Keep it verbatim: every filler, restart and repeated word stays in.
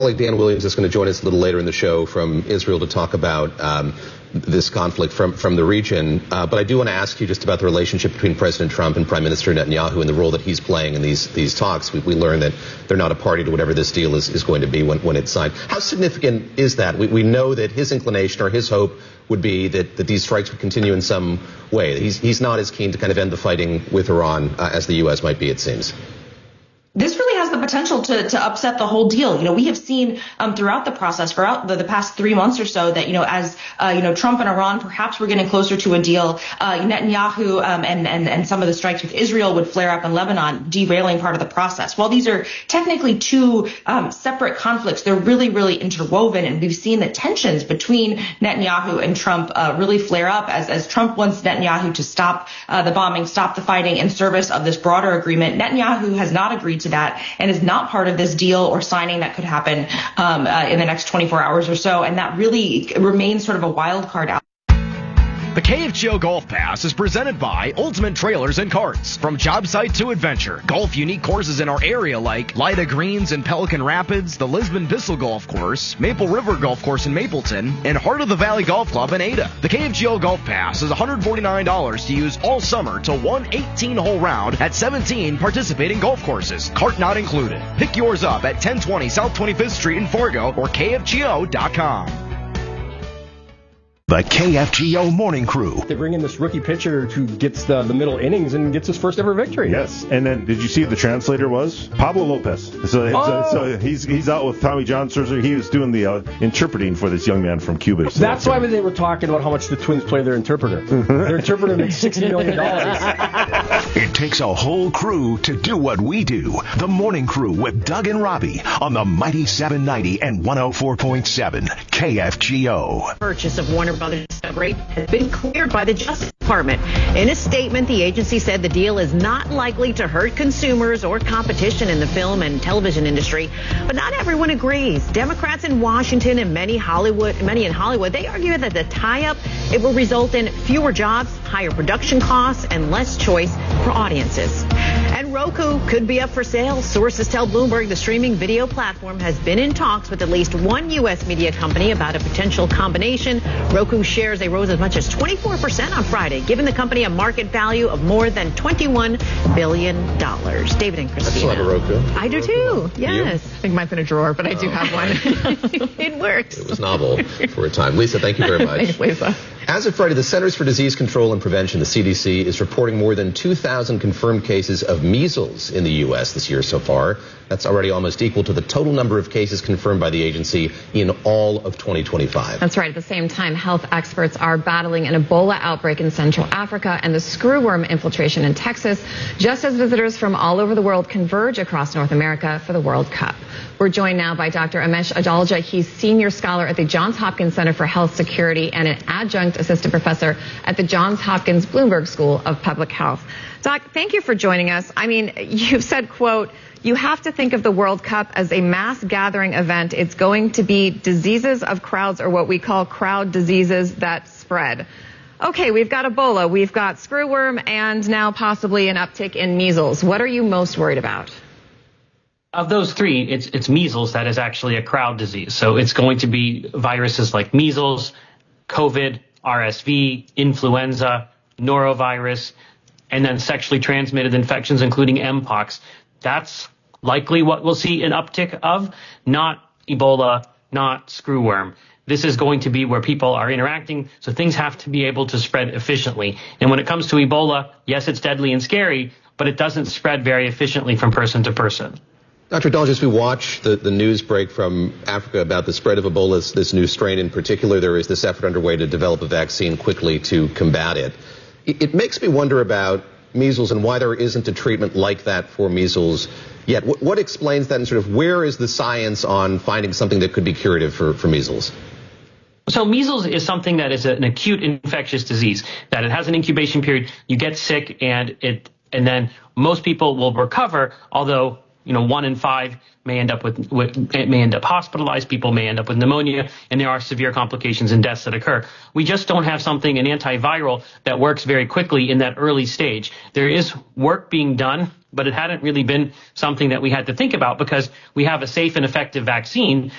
Like Dan Williams is going to join us a little later in the show from Israel to talk about um, this conflict from, from the region. Uh, but I do want to ask you just about the relationship between President Trump and Prime Minister Netanyahu and the role that he's playing in these these talks. We, we learned that they're not a party to whatever this deal is, is going to be when, when it's signed. How significant is that? We, we know that his inclination or his hope would be that, that these strikes would continue in some way. He's, he's not as keen to kind of end the fighting with Iran uh, as the U S might be, it seems. This really has the potential to, to upset the whole deal. You know, we have seen um, throughout the process, throughout the, the past three months or so, that, you know, as, uh, you know, Trump and Iran perhaps were getting closer to a deal, uh, Netanyahu um, and, and, and some of the strikes with Israel would flare up in Lebanon, derailing part of the process. While these are technically two um, separate conflicts, they're really, really interwoven. And we've seen that tensions between Netanyahu and Trump uh, really flare up as, as Trump wants Netanyahu to stop uh, the bombing, stop the fighting in service of this broader agreement. Netanyahu has not agreed to that and is not part of this deal or signing that could happen um, uh, in the next twenty-four hours or so. And that really remains sort of a wild card out. The K F G O Golf Pass is presented by Ultimate Trailers and Carts. From job site to adventure, golf unique courses in our area like Lida Greens in Pelican Rapids, the Lisbon Bissell Golf Course, Maple River Golf Course in Mapleton, and Heart of the Valley Golf Club in Ada. The K F G O Golf Pass is one hundred forty-nine dollars to use all summer to one eighteen-hole round at seventeen participating golf courses. Cart not included. Pick yours up at ten twenty South twenty-fifth Street in Fargo or K F G O dot com. The K F G O Morning Crew. They bring in this rookie pitcher who gets the, the middle innings and gets his first ever victory. Yes, and then did you see who the translator was? Pablo Lopez. So, oh. so he's he's out with Tommy John Scherzer. He was doing the uh, interpreting for this young man from Cuba. So that's why they were talking about how much the Twins play their interpreter. Their interpreter makes sixty million dollars. It takes a whole crew to do what we do. The Morning Crew with Doug and Robbie on the mighty seven ninety and one oh four point seven K F G O. Purchase of Warner Brothers Discovery has been cleared by the Justice Department. In a statement, the agency said the deal is not likely to hurt consumers or competition in the film and television industry. But not everyone agrees. Democrats in Washington and many Hollywood, many in Hollywood, they argue that the tie-up, it will result in fewer jobs, higher production costs, and less choice for audiences. And Roku could be up for sale. Sources tell Bloomberg the streaming video platform has been in talks with at least one U S media company about a potential combination. Roku shares they rose as much as twenty-four percent on Friday, giving the company a market value of more than twenty-one billion dollars. David and Christina. I still have a Roku. I do too. Yes. I think mine's in a drawer, but I do have one. It works. It was novel for a time. Lisa, thank you very much. Thanks, Lisa. As of Friday, the Centers for Disease Control and Prevention, the C D C, is reporting more than two thousand confirmed cases of measles in the U S this year so far. That's already almost equal to the total number of cases confirmed by the agency in all of twenty twenty-five. That's right. At the same time, health experts are battling an Ebola outbreak in Central Africa and the screwworm infiltration in Texas, just as visitors from all over the world converge across North America for the World Cup. We're joined now by Doctor Amesh Adalja. He's senior scholar at the Johns Hopkins Center for Health Security and an adjunct assistant professor at the Johns Hopkins Bloomberg School of Public Health. Doc, thank you for joining us. I mean, you've said, quote, you have to think of the World Cup as a mass gathering event. It's going to be diseases of crowds, or what we call crowd diseases that spread. Okay, we've got Ebola, we've got screwworm, and now possibly an uptick in measles. What are you most worried about? Of those three, it's it's measles that is actually a crowd disease. So it's going to be viruses like measles, COVID, R S V, influenza, norovirus, and then sexually transmitted infections, including Mpox. That's likely what we'll see an uptick of, not Ebola, not screwworm. This is going to be where people are interacting, so things have to be able to spread efficiently. And when it comes to Ebola, yes, it's deadly and scary, but it doesn't spread very efficiently from person to person. Doctor Adalja, as we watch the, the news break from Africa about the spread of Ebola, this, this new strain in particular, there is this effort underway to develop a vaccine quickly to combat it. It, it makes me wonder about measles and why there isn't a treatment like that for measles yet. What, what explains that, and sort of where is the science on finding something that could be curative for, for measles? So measles is something that is an acute infectious disease, that it has an incubation period. You get sick and it, and then most people will recover, although, you know, one in five may end up with, with it may end up hospitalized. People may end up with pneumonia, and there are severe complications and deaths that occur. We just don't have something, an antiviral, that works very quickly in that early stage. There is work being done but it hadn't really been something that we had to think about because we have a safe and effective vaccine